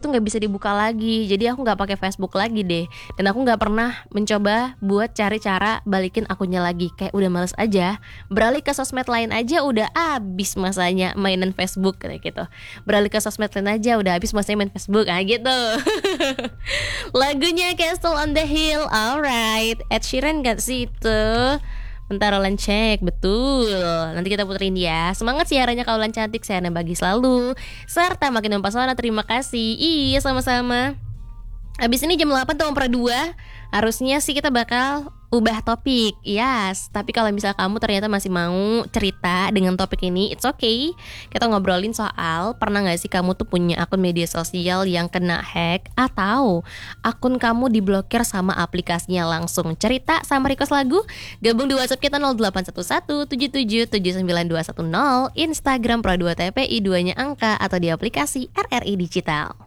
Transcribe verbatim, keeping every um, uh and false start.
tuh nggak bisa dibuka lagi. Jadi aku nggak pakai Facebook lagi deh. Dan aku nggak pernah mencoba buat cari cara balikin akunnya lagi. Kayak udah males aja. Beralih ke sosmed lain aja udah abis masanya mainan Facebook kayak gitu. Beralih ke sosmed lain aja udah habis masanya main Facebook. Ah gitu. Lagunya Castle on the Hill. Alright, Ed Sheeran gak sih itu? Bentar Roland cek, betul. Nanti kita puterin ya. Semangat siarannya kaulan cantik, saya bagi selalu. Serta makin mempesona, terima kasih. Iya sama-sama. Abis ini jam delapan tuh Ompra dua. Harusnya sih kita bakal ubah topik. Yes, tapi kalau misal kamu ternyata masih mau cerita dengan topik ini, it's okay. Kita ngobrolin soal pernah gak sih kamu tuh punya akun media sosial yang kena hack, atau akun kamu diblokir sama aplikasinya langsung. Cerita sama request lagu, gabung di WhatsApp kita nol delapan satu satu tujuh tujuh tujuh sembilan dua satu nol, Instagram Pro dua T P I dua nya angka, atau di aplikasi R R I Digital.